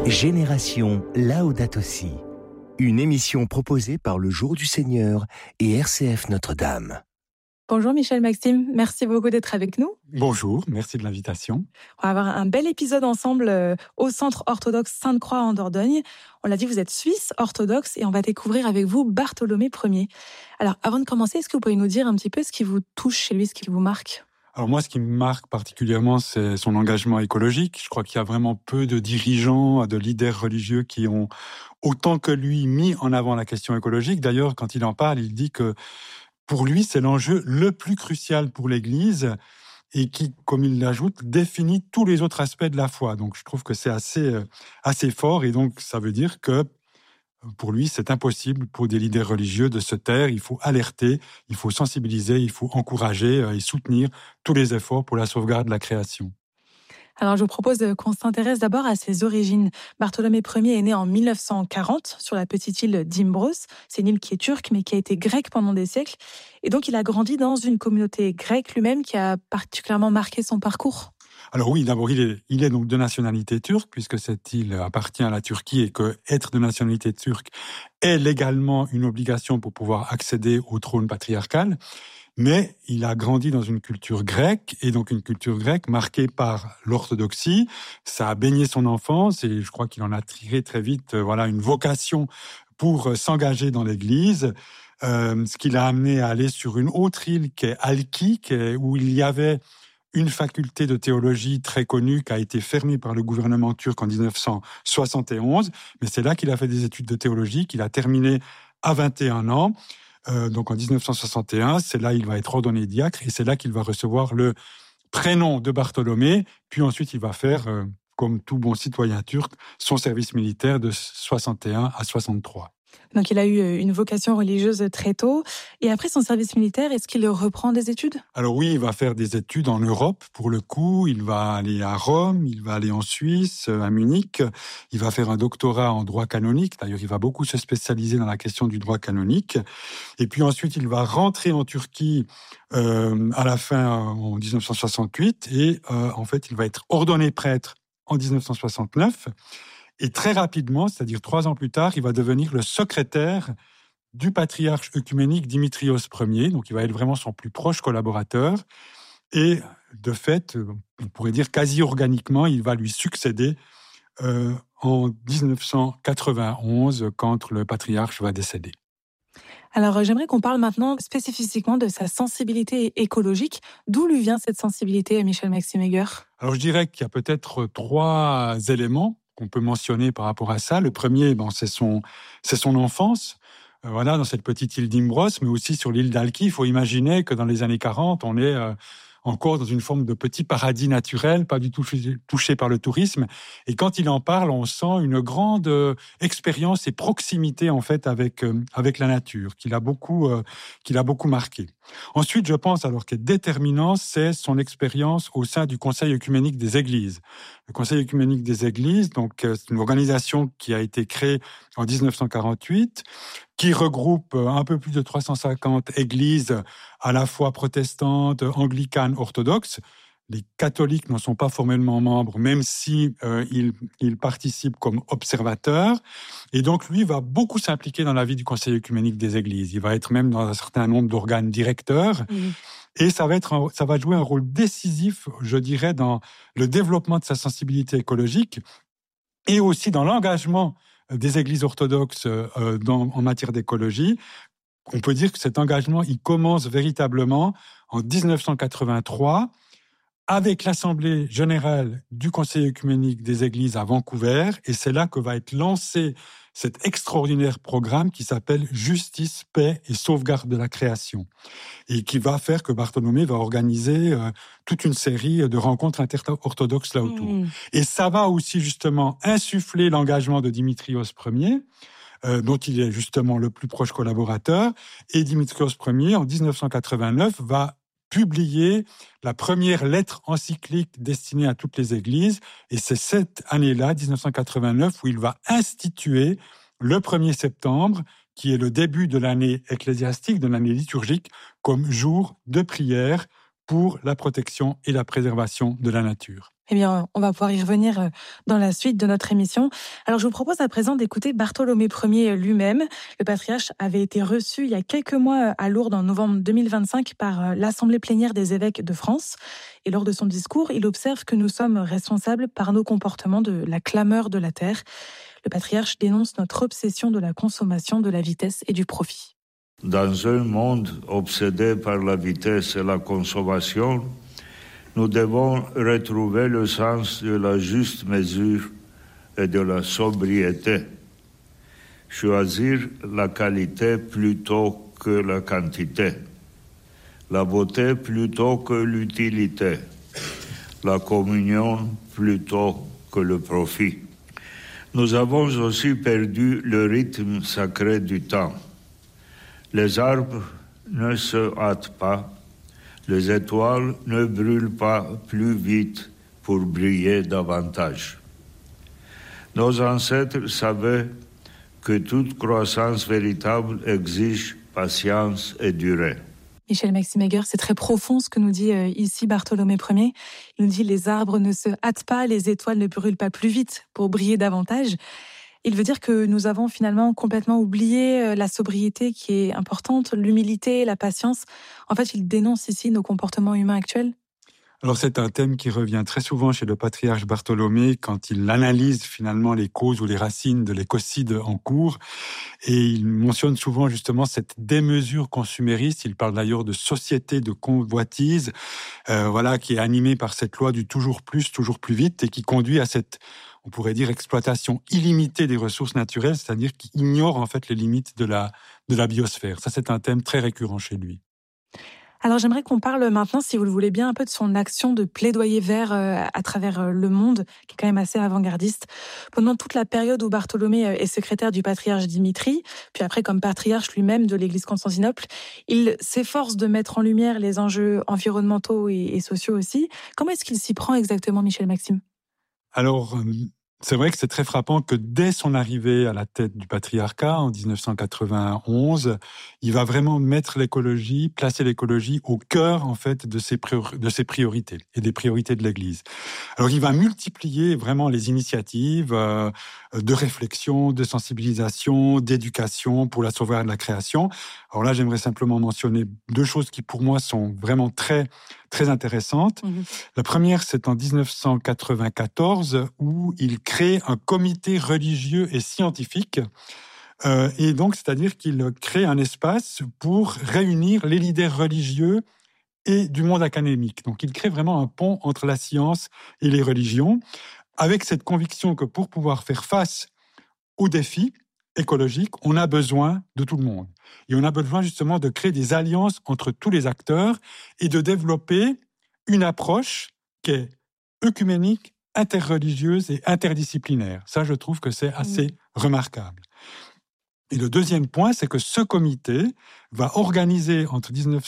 Génération Laudato Si, une émission proposée par le Jour du Seigneur et RCF Notre-Dame. Bonjour Michel Maxime, merci beaucoup d'être avec nous. Bonjour, merci de l'invitation. On va avoir un bel épisode ensemble au Centre orthodoxe Sainte-Croix en Dordogne. On l'a dit, vous êtes suisse orthodoxe et on va découvrir avec vous Bartholomé Ier. Alors avant de commencer, est-ce que vous pouvez nous dire un petit peu ce qui vous touche chez lui, ce qui vous marque ? Alors moi, ce qui me marque particulièrement, c'est son engagement écologique. Je crois qu'il y a vraiment peu de dirigeants, de leaders religieux qui ont autant que lui mis en avant la question écologique. D'ailleurs, quand il en parle, il dit que pour lui, c'est l'enjeu le plus crucial pour l'Église et qui, comme il l'ajoute, définit tous les autres aspects de la foi. Donc je trouve que c'est assez fort et donc ça veut dire que pour lui, c'est impossible pour des leaders religieux de se taire. Il faut alerter, il faut sensibiliser, il faut encourager et soutenir tous les efforts pour la sauvegarde de la création. Alors, je vous propose qu'on s'intéresse d'abord à ses origines. Bartholomé Ier est né en 1940 sur la petite île d'Imbros. C'est une île qui est turque, mais qui a été grecque pendant des siècles. Et donc, il a grandi dans une communauté grecque lui-même qui a particulièrement marqué son parcours. Alors oui, d'abord, il est donc de nationalité turque, puisque cette île appartient à la Turquie et que être de nationalité turque est légalement une obligation pour pouvoir accéder au trône patriarcal. Mais il a grandi dans une culture grecque, et donc une culture grecque marquée par l'orthodoxie. Ça a baigné son enfance, et je crois qu'il en a tiré très vite une vocation pour s'engager dans l'Église. Ce qui l'a amené à aller sur une autre île qui est Halki, où il y avait une faculté de théologie très connue qui a été fermée par le gouvernement turc en 1971. Mais c'est là qu'il a fait des études de théologie, qu'il a terminé à 21 ans. Donc en 1961, c'est là qu'il va être ordonné diacre et c'est là qu'il va recevoir le prénom de Bartholomé. Puis ensuite, il va faire, comme tout bon citoyen turc, son service militaire de 61 à 63. Donc il a eu une vocation religieuse très tôt. Et après son service militaire, est-ce qu'il reprend des études ? Alors oui, il va faire des études en Europe, pour le coup. Il va aller à Rome, il va aller en Suisse, à Munich. Il va faire un doctorat en droit canonique. D'ailleurs, il va beaucoup se spécialiser dans la question du droit canonique. Et puis ensuite, il va rentrer en Turquie à la fin, en 1968. Et en fait, il va être ordonné prêtre en 1969. Et très rapidement, c'est-à-dire 3 ans plus tard, il va devenir le secrétaire du patriarche œcuménique Dimitrios Ier. Donc, il va être vraiment son plus proche collaborateur. Et de fait, on pourrait dire quasi organiquement, il va lui succéder en 1991, quand le patriarche va décéder. Alors, j'aimerais qu'on parle maintenant spécifiquement de sa sensibilité écologique. D'où lui vient cette sensibilité, Michel Maxime Heger ? Alors, je dirais qu'il y a peut-être 3 éléments qu'on peut mentionner par rapport à ça. Le premier, c'est son enfance. Dans cette petite île d'Imbros, mais aussi sur l'île d'Halki. Il faut imaginer que dans les années 40, on est encore dans une forme de petit paradis naturel, pas du tout touché par le tourisme. Et quand il en parle, on sent une grande expérience et proximité en fait avec la nature, qu'il a beaucoup marqué. Ensuite, je pense alors que déterminant, c'est son expérience au sein du Conseil œcuménique des Églises. Le Conseil œcuménique des Églises, donc c'est une organisation qui a été créée en 1948, qui regroupe un peu plus de 350 églises à la fois protestantes, anglicanes, orthodoxes. Les catholiques n'en sont pas formellement membres, même si ils participent comme observateurs. Et donc, lui va beaucoup s'impliquer dans la vie du Conseil œcuménique des Églises. Il va être même dans un certain nombre d'organes directeurs. Et ça va jouer un rôle décisif, je dirais, dans le développement de sa sensibilité écologique et aussi dans l'engagement des églises orthodoxes en matière d'écologie. On peut dire que cet engagement, il commence véritablement en 1983 avec l'Assemblée générale du Conseil œcuménique des Églises à Vancouver, et c'est là que va être lancé cet extraordinaire programme qui s'appelle Justice, paix et sauvegarde de la création, et qui va faire que Bartholomé va organiser toute une série de rencontres inter-orthodoxes là autour. Et ça va aussi justement insuffler l'engagement de Dimitrios Ier, dont il est justement le plus proche collaborateur, et Dimitrios Ier, en 1989, va publier la première lettre encyclique destinée à toutes les églises. Et c'est cette année-là, 1989, où il va instituer le 1er septembre, qui est le début de l'année ecclésiastique, de l'année liturgique, comme jour de prière pour la protection et la préservation de la nature. Eh bien, on va pouvoir y revenir dans la suite de notre émission. Alors, je vous propose à présent d'écouter Bartholomé Ier lui-même. Le patriarche avait été reçu il y a quelques mois à Lourdes en novembre 2025 par l'Assemblée plénière des évêques de France. Et lors de son discours, il observe que nous sommes responsables par nos comportements de la clameur de la terre. Le patriarche dénonce notre obsession de la consommation, de la vitesse et du profit. Dans un monde obsédé par la vitesse et la consommation, nous devons retrouver le sens de la juste mesure et de la sobriété. Choisir la qualité plutôt que la quantité, la beauté plutôt que l'utilité, la communion plutôt que le profit. Nous avons aussi perdu le rythme sacré du temps. Les arbres ne se hâtent pas. Les étoiles ne brûlent pas plus vite pour briller davantage. Nos ancêtres savaient que toute croissance véritable exige patience et durée. Michel-Maxime Heger, c'est très profond ce que nous dit ici Bartholomé Ier. Il nous dit « Les arbres ne se hâtent pas, les étoiles ne brûlent pas plus vite pour briller davantage ». Il veut dire que nous avons finalement complètement oublié la sobriété qui est importante, l'humilité, la patience. En fait, il dénonce ici nos comportements humains actuels. Alors c'est un thème qui revient très souvent chez le patriarche Bartholomé quand il analyse finalement les causes ou les racines de l'écocide en cours. Et il mentionne souvent justement cette démesure consumériste. Il parle d'ailleurs de société de convoitise, qui est animée par cette loi du toujours plus vite et qui conduit à cette, on pourrait dire, exploitation illimitée des ressources naturelles, c'est-à-dire qui ignore en fait les limites de la biosphère. Ça, c'est un thème très récurrent chez lui. Alors j'aimerais qu'on parle maintenant, si vous le voulez bien, un peu de son action de plaidoyer vert à travers le monde, qui est quand même assez avant-gardiste. Pendant toute la période où Bartholomé est secrétaire du patriarche Dimitri, puis après comme patriarche lui-même de l'église Constantinople, il s'efforce de mettre en lumière les enjeux environnementaux et sociaux aussi. Comment est-ce qu'il s'y prend exactement, Michel-Maxime ? Alors, c'est vrai que c'est très frappant que dès son arrivée à la tête du patriarcat en 1991, il va vraiment mettre l'écologie, placer l'écologie au cœur en fait de ses priorités et des priorités de l'Église. Alors il va multiplier vraiment les initiatives de réflexion, de sensibilisation, d'éducation pour la sauvegarde de la création. Alors là, j'aimerais simplement mentionner deux choses qui pour moi sont vraiment très très intéressantes. La première, c'est en 1994 où il crée un comité religieux et scientifique. Et donc, c'est-à-dire qu'il crée un espace pour réunir les leaders religieux et du monde académique. Donc, il crée vraiment un pont entre la science et les religions, avec cette conviction que pour pouvoir faire face aux défis écologiques, on a besoin de tout le monde. Et on a besoin justement de créer des alliances entre tous les acteurs et de développer une approche qui est œcuménique, interreligieuse et interdisciplinaire. Ça, je trouve que c'est assez remarquable. Et le deuxième point, c'est que ce comité va organiser entre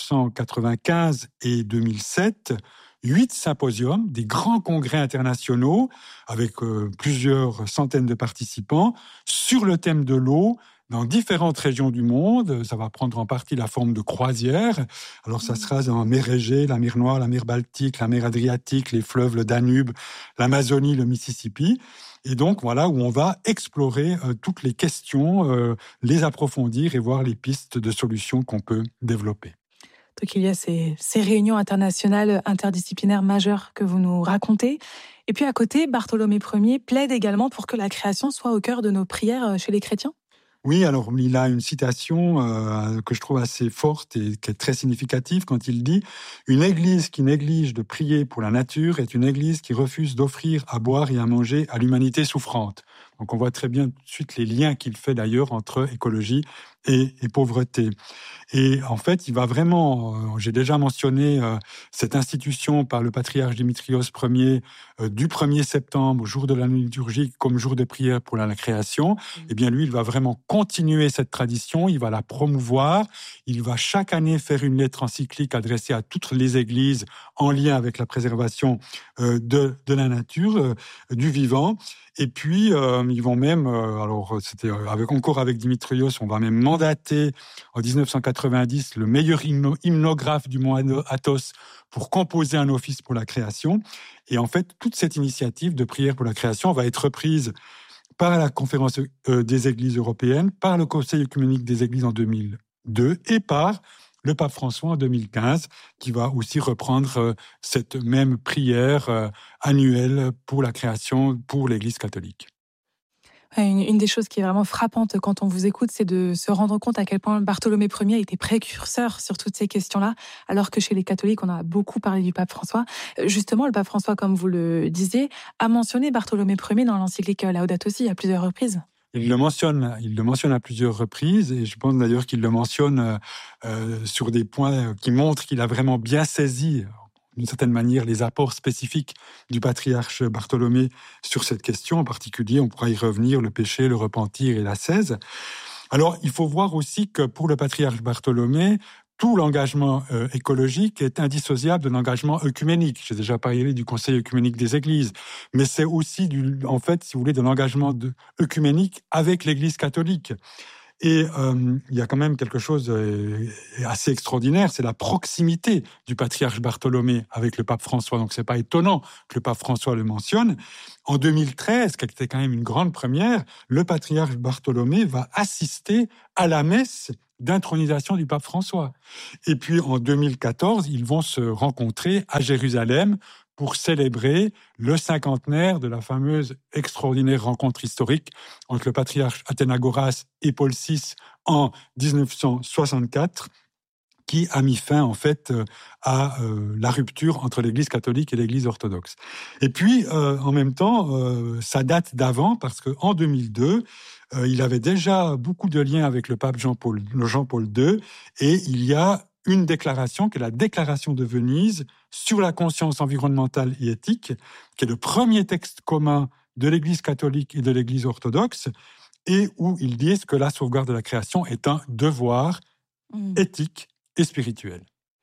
1995 et 2007 8 symposiums, des grands congrès internationaux avec plusieurs centaines de participants sur le thème de l'eau dans différentes régions du monde. Ça va prendre en partie la forme de croisières. Alors ça sera dans la mer Égée, la mer Noire, la mer Baltique, la mer Adriatique, les fleuves, le Danube, l'Amazonie, le Mississippi. Et donc, voilà où on va explorer toutes les questions, les approfondir et voir les pistes de solutions qu'on peut développer. Donc, il y a ces réunions internationales interdisciplinaires majeures que vous nous racontez. Et puis, à côté, Bartholomé Ier plaide également pour que la création soit au cœur de nos prières chez les chrétiens. Oui, alors il a une citation que je trouve assez forte et qui est très significative quand il dit « Une église qui néglige de prier pour la nature est une église qui refuse d'offrir à boire et à manger à l'humanité souffrante ». Donc on voit très bien tout de suite les liens qu'il fait d'ailleurs entre écologie et pauvreté. Et en fait, il va vraiment, j'ai déjà mentionné cette institution par le patriarche Dimitrios Ier du 1er septembre, jour de la liturgie, comme jour de prière pour la création. Eh bien lui, il va vraiment continuer cette tradition, il va la promouvoir, il va chaque année faire une lettre encyclique adressée à toutes les églises en lien avec la préservation de la nature, du vivant. Et puis, ils vont même, alors c'était avec Dimitrios, on va même mandaté en 1990 le meilleur hymnographe du mont Athos pour composer un office pour la création. Et en fait, toute cette initiative de prière pour la création va être reprise par la Conférence des Églises européennes, par le Conseil œcuménique des Églises en 2002 et par le pape François en 2015, qui va aussi reprendre cette même prière annuelle pour la création pour l'Église catholique. Une des choses qui est vraiment frappante quand on vous écoute, c'est de se rendre compte à quel point Bartholomé Ier a été précurseur sur toutes ces questions-là, alors que chez les catholiques, on a beaucoup parlé du pape François. Justement, le pape François, comme vous le disiez, a mentionné Bartholomé Ier dans l'encyclique Laudato Si à plusieurs reprises. Il le mentionne à plusieurs reprises, et je pense d'ailleurs qu'il le mentionne sur des points qui montrent qu'il a vraiment bien saisi, d'une certaine manière, les apports spécifiques du patriarche Bartholomé sur cette question. En particulier, on pourra y revenir, le péché, le repentir et l'ascèse. Alors, il faut voir aussi que pour le patriarche Bartholomé, tout l'engagement écologique est indissociable de l'engagement œcuménique. J'ai déjà parlé du Conseil œcuménique des Églises, mais c'est aussi, en fait, si vous voulez, de l'engagement œcuménique avec l'Église catholique. Et il y a quand même quelque chose assez extraordinaire, c'est la proximité du patriarche Bartholomé avec le pape François. Donc c'est pas étonnant que le pape François le mentionne. En 2013, qui était quand même une grande première, le patriarche Bartholomé va assister à la messe d'intronisation du pape François. Et puis en 2014, ils vont se rencontrer à Jérusalem pour célébrer le cinquantenaire de la fameuse extraordinaire rencontre historique entre le patriarche Athénagoras et Paul VI en 1964, qui a mis fin en fait à la rupture entre l'Église catholique et l'Église orthodoxe. Et puis en même temps, ça date d'avant parce qu'en 2002, il avait déjà beaucoup de liens avec le pape Jean-Paul II, et il y a une déclaration, qui est la déclaration de Venise sur la conscience environnementale et éthique, qui est le premier texte commun de l'Église catholique et de l'Église orthodoxe, et où ils disent que la sauvegarde de la création est un devoir éthique et spirituel.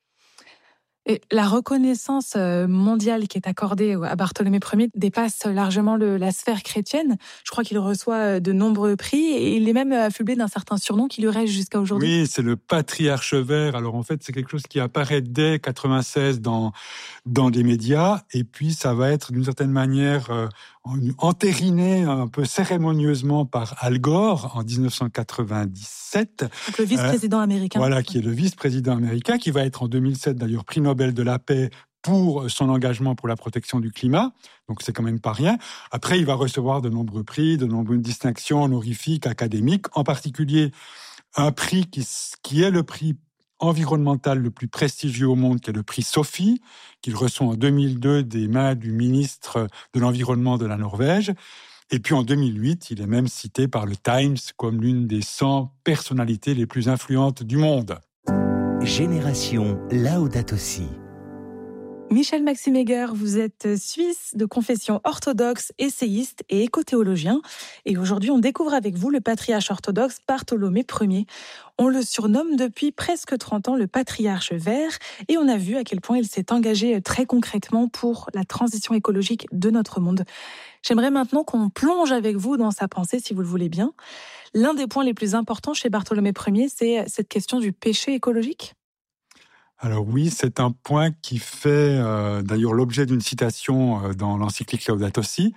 Et la reconnaissance mondiale qui est accordée à Bartholomé Ier dépasse largement la sphère chrétienne. Je crois qu'il reçoit de nombreux prix et il est même affublé d'un certain surnom qui lui reste jusqu'à aujourd'hui. Oui, c'est le patriarche vert. Alors en fait, c'est quelque chose qui apparaît dès 96 dans des médias, et puis ça va être d'une certaine manière entériné un peu cérémonieusement par Al Gore en 1997. Donc le vice-président américain. Voilà, qui est le vice-président américain, qui va être en 2007 d'ailleurs prix Nobel de la paix pour son engagement pour la protection du climat. Donc c'est quand même pas rien. Après, il va recevoir de nombreux prix, de nombreuses distinctions honorifiques, académiques, en particulier un prix qui est le prix environnemental le plus prestigieux au monde, qui est le prix Sophie, qu'il reçoit en 2002 des mains du ministre de l'Environnement de la Norvège. Et puis en 2008, il est même cité par le Times comme l'une des 100 personnalités les plus influentes du monde. Génération Laudato Si. Michel Maxime Heger, vous êtes suisse de confession orthodoxe, essayiste et écothéologien. Et aujourd'hui, on découvre avec vous le patriarche orthodoxe Bartholomé Ier. On le surnomme depuis presque 30 ans le patriarche vert. Et on a vu à quel point il s'est engagé très concrètement pour la transition écologique de notre monde. J'aimerais maintenant qu'on plonge avec vous dans sa pensée, si vous le voulez bien. L'un des points les plus importants chez Bartholomé Ier, c'est cette question du péché écologique. Alors oui, c'est un point qui fait d'ailleurs l'objet d'une citation dans l'encyclique Laudato Si.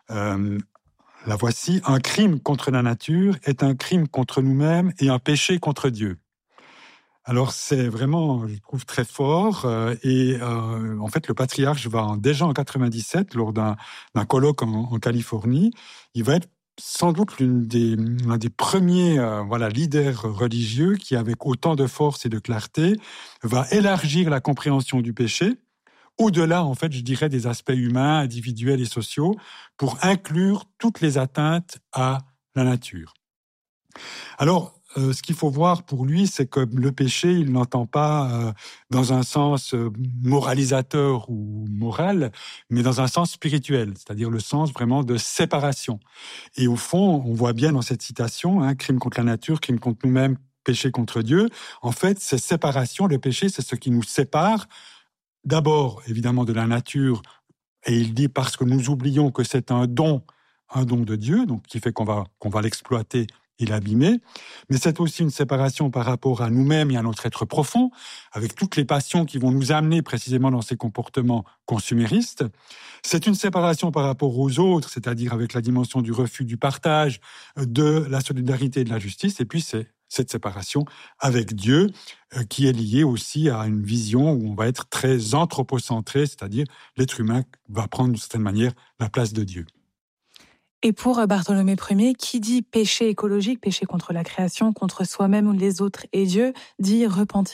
La voici: un crime contre la nature est un crime contre nous-mêmes et un péché contre Dieu. Alors c'est vraiment, je trouve, très fort. En fait, le patriarche va déjà en 97, lors d'un colloque en Californie, il va être sans doute l'un des premiers leaders religieux qui, avec autant de force et de clarté, va élargir la compréhension du péché, au-delà, en fait, je dirais, des aspects humains, individuels et sociaux, pour inclure toutes les atteintes à la nature. Alors, ce qu'il faut voir pour lui, c'est que le péché, il n'entend pas dans un sens moralisateur ou moral, mais dans un sens spirituel, c'est-à-dire le sens vraiment de séparation. Et au fond, on voit bien dans cette citation, crime contre la nature, crime contre nous-mêmes, péché contre Dieu. En fait, ces séparations, le péché, c'est ce qui nous sépare, d'abord, évidemment, de la nature, et il dit parce que nous oublions que c'est un don de Dieu, donc qui fait qu'on va l'exploiter et l'abîmer. Mais c'est aussi une séparation par rapport à nous-mêmes et à notre être profond, avec toutes les passions qui vont nous amener précisément dans ces comportements consuméristes. C'est une séparation par rapport aux autres, c'est-à-dire avec la dimension du refus du partage, de la solidarité et de la justice. Et puis c'est cette séparation avec Dieu qui est liée aussi à une vision où on va être très anthropocentré, c'est-à-dire l'être humain va prendre d'une certaine manière la place de Dieu. Et pour Bartholomé Ier, qui dit péché écologique, péché contre la création, contre soi-même ou les autres et Dieu, dit repentir ?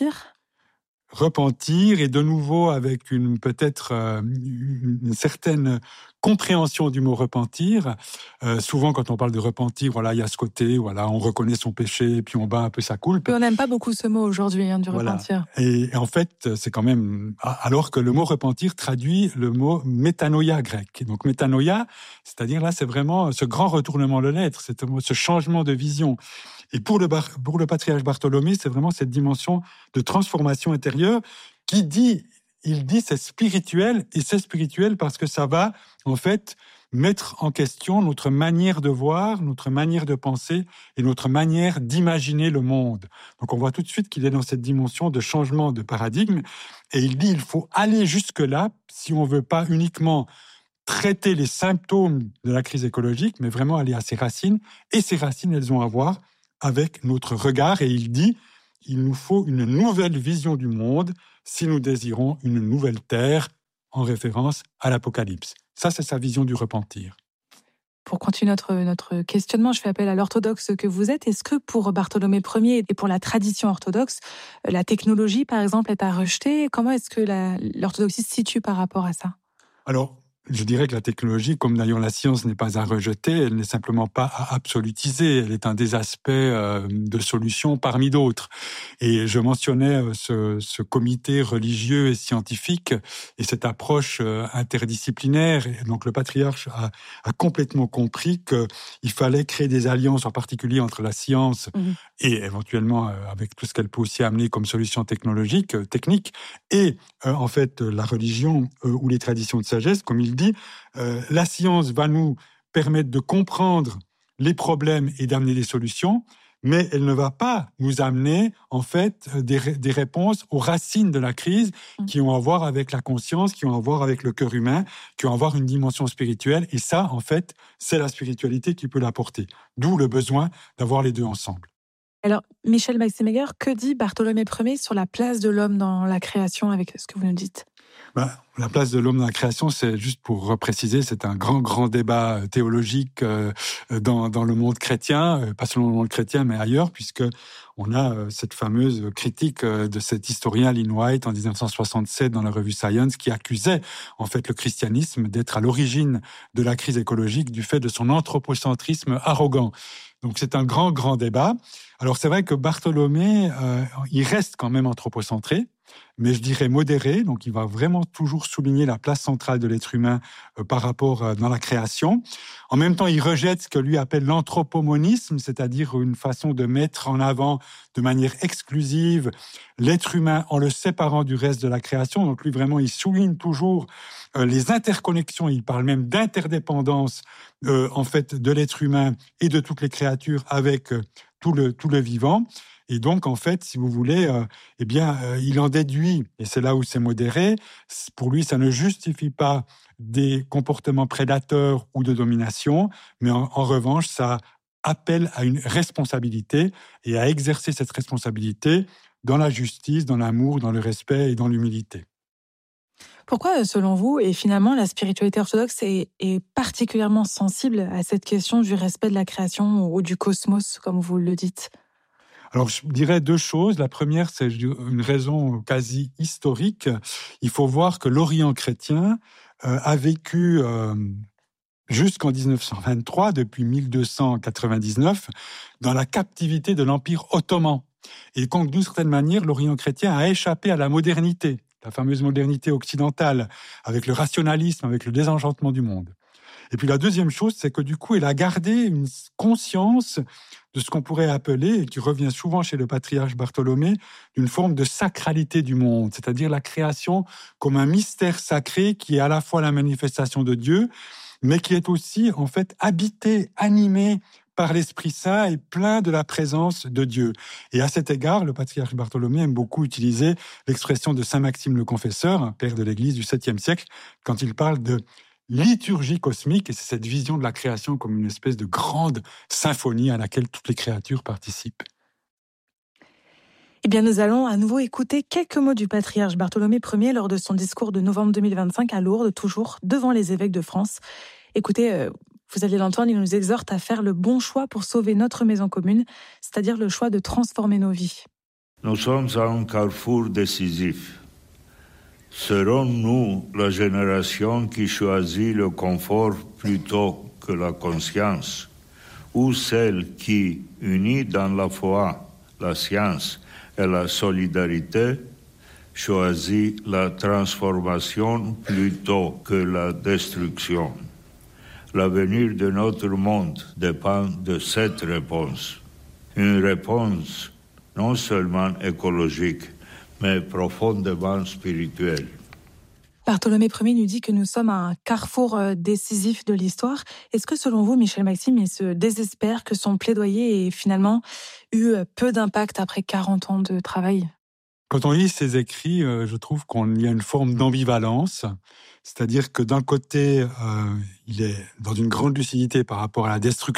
Repentir et de nouveau avec peut-être une certaine compréhension du mot repentir. Souvent, quand on parle de repentir, voilà, il y a ce côté, voilà, on reconnaît son péché, puis on bat un peu sa coulpe. Et on n'aime pas beaucoup ce mot aujourd'hui, du voilà. repentir. Et en fait, c'est quand même, alors que le mot repentir traduit le mot métanoïa grec. Donc métanoïa, c'est-à-dire là, c'est vraiment ce grand retournement de l'être, ce changement de vision. Et pour le patriarche Bartholomé, c'est vraiment cette dimension de transformation intérieure il dit c'est spirituel, et c'est spirituel parce que ça va, en fait, mettre en question notre manière de voir, notre manière de penser et notre manière d'imaginer le monde. Donc on voit tout de suite qu'il est dans cette dimension de changement de paradigme, et il dit il faut aller jusque-là si on ne veut pas uniquement traiter les symptômes de la crise écologique, mais vraiment aller à ses racines, et ces racines, elles ont à voir avec notre regard, et il dit il nous faut une nouvelle vision du monde si nous désirons une nouvelle terre, en référence à l'Apocalypse. Ça, c'est sa vision du repentir. Pour continuer notre questionnement, je fais appel à l'orthodoxe que vous êtes. Est-ce que pour Bartholomé Ier et pour la tradition orthodoxe, la technologie, par exemple, est à rejeter ? Comment est-ce que l'orthodoxie se situe par rapport à ça ? Alors, je dirais que la technologie, comme d'ailleurs la science, n'est pas à rejeter, elle n'est simplement pas à absolutiser, elle est un des aspects de solution parmi d'autres. Et je mentionnais ce comité religieux et scientifique et cette approche interdisciplinaire. Et donc le patriarche a complètement compris qu'il fallait créer des alliances, en particulier entre la science et éventuellement avec tout ce qu'elle peut aussi amener comme solution technique, et en fait la religion ou les traditions de sagesse, comme il dit, la science va nous permettre de comprendre les problèmes et d'amener des solutions, mais elle ne va pas nous amener en fait des réponses aux racines de la crise qui ont à voir avec la conscience, qui ont à voir avec le cœur humain, qui ont à voir une dimension spirituelle. Et ça, en fait, c'est la spiritualité qui peut l'apporter. D'où le besoin d'avoir les deux ensemble. Alors, Michel Maximegger, que dit Bartholomé Ier sur la place de l'homme dans la création avec ce que vous nous dites ? La place de l'homme dans la création, c'est juste pour repréciser, c'est un grand débat théologique dans le monde chrétien, pas seulement dans le monde chrétien, mais ailleurs, puisque on a cette fameuse critique de cet historien Lynn White en 1967 dans la revue Science, qui accusait en fait le christianisme d'être à l'origine de la crise écologique du fait de son anthropocentrisme arrogant. Donc c'est un grand débat. Alors c'est vrai que Bartholomé, il reste quand même anthropocentré, mais je dirais modéré, donc il va vraiment toujours souligner la place centrale de l'être humain par rapport dans la création. En même temps, il rejette ce que lui appelle l'anthropomonisme, c'est-à-dire une façon de mettre en avant de manière exclusive l'être humain en le séparant du reste de la création. Donc lui, vraiment, il souligne toujours les interconnexions, il parle même d'interdépendance en fait de l'être humain et de toutes les créatures avec tout le vivant. Et donc, en fait, si vous voulez, il en déduit, et c'est là où c'est modéré, pour lui, ça ne justifie pas des comportements prédateurs ou de domination, mais en revanche, ça appelle à une responsabilité et à exercer cette responsabilité dans la justice, dans l'amour, dans le respect et dans l'humilité. Pourquoi, selon vous, et finalement, la spiritualité orthodoxe est particulièrement sensible à cette question du respect de la création ou du cosmos, comme vous le dites ? Alors, je dirais deux choses. La première, c'est une raison quasi historique. Il faut voir que l'Orient chrétien a vécu jusqu'en 1923, depuis 1299, dans la captivité de l'Empire ottoman. Et donc, d'une certaine manière, l'Orient chrétien a échappé à la modernité, la fameuse modernité occidentale, avec le rationalisme, avec le désenchantement du monde. Et puis la deuxième chose, c'est que du coup, elle a gardé une conscience de ce qu'on pourrait appeler, et qui revient souvent chez le patriarche Bartholomé, d'une forme de sacralité du monde, c'est-à-dire la création comme un mystère sacré qui est à la fois la manifestation de Dieu, mais qui est aussi en fait habité, animé par l'Esprit Saint et plein de la présence de Dieu. Et à cet égard, le patriarche Bartholomée aime beaucoup utiliser l'expression de saint Maxime le Confesseur, un père de l'Église du 7e siècle, quand il parle de liturgie cosmique, et c'est cette vision de la création comme une espèce de grande symphonie à laquelle toutes les créatures participent. Eh bien, nous allons à nouveau écouter quelques mots du patriarche Bartholomée Ier lors de son discours de novembre 2025 à Lourdes, toujours devant les évêques de France. Écoutez, vous allez l'entendre, il nous exhorte à faire le bon choix pour sauver notre maison commune, c'est-à-dire le choix de transformer nos vies. Nous sommes à un carrefour décisif. Serons-nous la génération qui choisit le confort plutôt que la conscience, ou celle qui, unie dans la foi, la science et la solidarité, choisit la transformation plutôt que la destruction? L'avenir de notre monde dépend de cette réponse. Une réponse non seulement écologique, mais profondément spirituelle. Bartholomée Ier nous dit que nous sommes à un carrefour décisif de l'histoire. Est-ce que selon vous, Michel Maxime, il se désespère que son plaidoyer ait finalement eu peu d'impact après 40 ans de travail ? Quand on lit ses écrits, je trouve qu'il y a une forme d'ambivalence. C'est-à-dire que d'un côté, il est dans une grande lucidité par rapport à la destruction